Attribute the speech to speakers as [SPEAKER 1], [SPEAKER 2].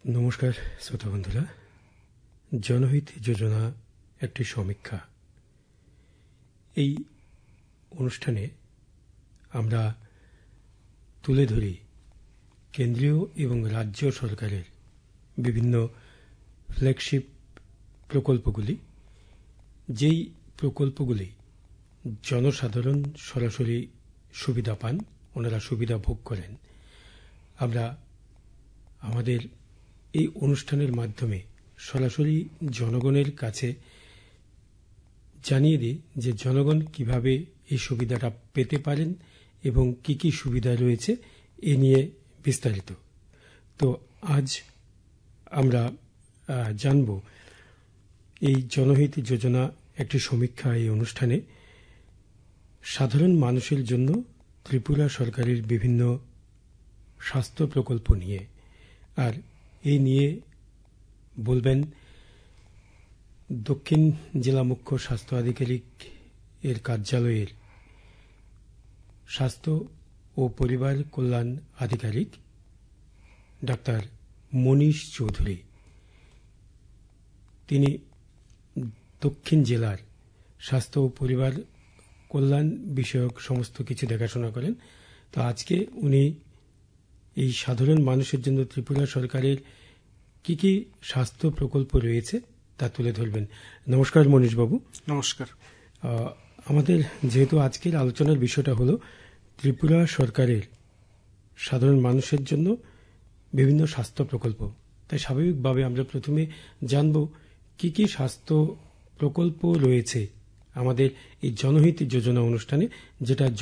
[SPEAKER 1] নমস্কার শ্রোতা বন্ধুরা, জনহিত যোজনা একটি সমীক্ষা। এই অনুষ্ঠানে আমরা তুলে ধরি কেন্দ্রীয় এবং রাজ্য সরকারের বিভিন্ন ফ্ল্যাগশিপ প্রকল্পগুলি, যেই প্রকল্পগুলি জনসাধারণ সরাসরি সুবিধা পান, ওনারা সুবিধা ভোগ করেন। আমরা আমাদের এই অনুষ্ঠানের মাধ্যমে সরাসরি জনগণের কাছে জানিয়ে দিই যে জনগণ কিভাবে এই সুবিধাটা পেতে পারেন এবং কি কি সুবিধা রয়েছে এ নিয়ে বিস্তারিত। তো আজ আমরা জানব এই জনহিত যোজনা একটি সমীক্ষা এই অনুষ্ঠানে সাধারণ মানুষের জন্য ত্রিপুরা সরকারের বিভিন্ন স্বাস্থ্য প্রকল্প নিয়ে। আর এই নিয়ে বলবেন দক্ষিণ জেলা মুখ্য স্বাস্থ্য আধিকারিক এর কার্যালয়ের স্বাস্থ্য ও পরিবার কল্যাণ আধিকারিক ডাক্তার মনীষ চৌধুরী। তিনি দক্ষিণ জেলার স্বাস্থ্য ও পরিবার কল্যাণ বিষয়ক সমস্ত কিছু দেখাশোনা করেন। তো আজকে উনি এই সাধারণ মানুষের জন্য ত্রিপুরা সরকারের কি কি স্বাস্থ্য প্রকল্প রয়েছে তা তুলে ধরবেন। নমস্কার মনীষ বাবু।
[SPEAKER 2] নমস্কার।
[SPEAKER 1] আমাদের যেহেতু আজকের আলোচনার বিষয়টা হলো ত্রিপুরা সরকারের সাধারণ মানুষের জন্য বিভিন্ন স্বাস্থ্য প্রকল্প, তাই স্বাভাবিকভাবে আমরা প্রথমে জানব কি কি স্বাস্থ্য প্রকল্প রয়েছে আমাদের এই জনহিত যোজনা অনুষ্ঠানে, যেটা